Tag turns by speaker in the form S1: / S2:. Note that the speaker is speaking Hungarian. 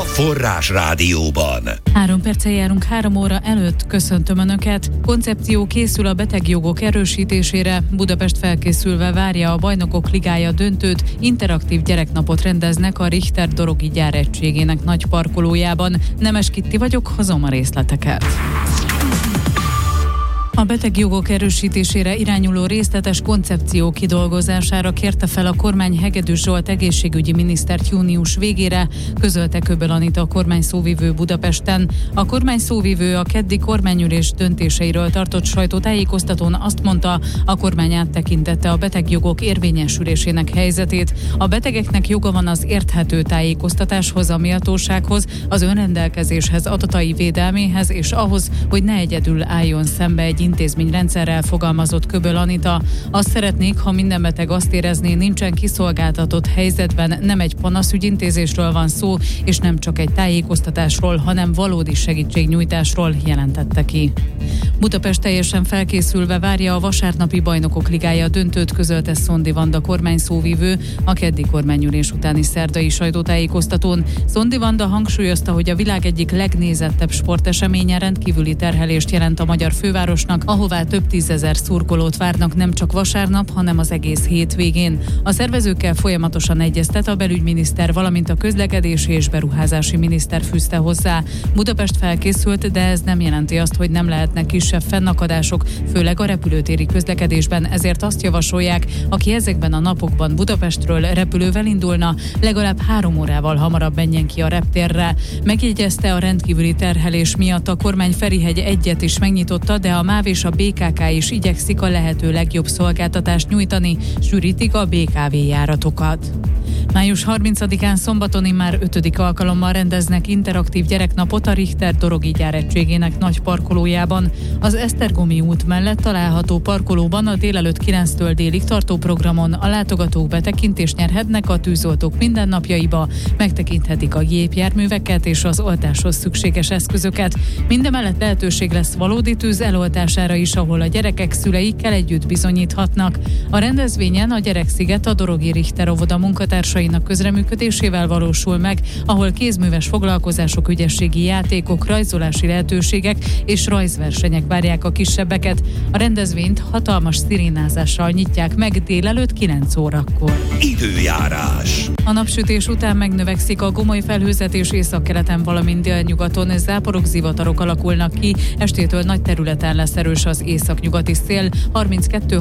S1: Forrás Rádióban.
S2: 3 perccel járunk 3 óra előtt, köszöntöm Önöket. Koncepció készül a betegjogok erősítésére, Budapest felkészülve várja a Bajnokok Ligája döntőt, interaktív gyereknapot rendeznek a Richter-Dorogi gyár egységének nagy parkolójában. Nemes Kitti vagyok, hozom a részleteket. A betegjogok erősítésére irányuló részletes koncepció kidolgozására kérte fel a kormány Hegedűs Zsolt egészségügyi minisztert június végére, közölte Köbel Anita, a kormány szóvivő Budapesten. A kormány szóvivő a keddi kormányülés döntéseiről tartott sajtótájékoztatón azt mondta, a kormány áttekintette a betegjogok érvényesülésének helyzetét. A betegeknek joga van az érthető tájékoztatáshoz, a méltósághoz, az önrendelkezéshez, adatai védelméhez és ahhoz, hogy ne egyedül álljon szembe egy intézményrendszerrel, fogalmazott Köbel Anita. Azt szeretnék, ha minden beteg azt érezné, nincsen kiszolgáltatott helyzetben, nem egy panaszügyintézésről van szó, és nem csak egy tájékoztatásról, hanem valódi segítségnyújtásról, jelentette ki. Budapest teljesen felkészülve várja a vasárnapi Bajnokok Ligája döntőt, közölte Szondi Vanda kormányszóvivő a keddi kormányülés utáni szerdai sajtótájékoztatón. Szondi Vanda hangsúlyozta, hogy a világ egyik legnézettebb sporteseménye rendkívüli terhelést jelent a magyar fővárosnak, ahová több tízezer szurkolót várnak nem csak vasárnap, hanem az egész hétvégén. A szervezőkkel folyamatosan egyeztet a belügyminiszter, valamint a közlekedési és beruházási miniszter, fűzte hozzá. Budapest felkészült, de ez nem jelenti azt, hogy nem lehetnek kisebb fennakadások, főleg a repülőtéri közlekedésben, ezért azt javasolják, aki ezekben a napokban Budapestről repülővel indulna, legalább 3 órával hamarabb menjen ki a reptérre. Megjegyezte, a rendkívüli terhelés miatt a kormány Ferihegy 1-et is megnyitotta, de a MÁV és a BKK is igyekszik a lehető legjobb szolgáltatást nyújtani, sűrítik a BKV járatokat. Május 30-án szombaton immár 5. alkalommal rendeznek interaktív gyereknapot a Richter-Dorogi gyár egységének nagy parkolójában. Az Esztergomi út mellett található parkolóban a délelőtt 9-től délig tartó programon a látogatók betekintést nyerhetnek a tűzoltók mindennapjaiba, megtekinthetik a gépjárműveket és az oltáshoz szükséges eszközöket. Mindemellett lehetőség lesz valódi tűz eloltására is, ahol a gyerekek szüleikkel együtt bizonyíthatnak. A rendezvényen a Gyereksziget a Dorogi Richter óvoda munkatársainak közreműködésével valósul meg, ahol kézműves foglalkozások, ügyességi játékok, rajzolási lehetőségek és rajzversenyek várják a kisebbeket. A rendezvényt hatalmas szirénázással nyitják meg délelőtt 9 órakor.
S1: Időjárás.
S2: A napsütés után megnövekszik a gomoly felhőzet, és északkeleten, valamint délnyugaton záporok, zivatarok alakulnak ki. Estétől nagy területen lesz erős az északnyugati szél, 32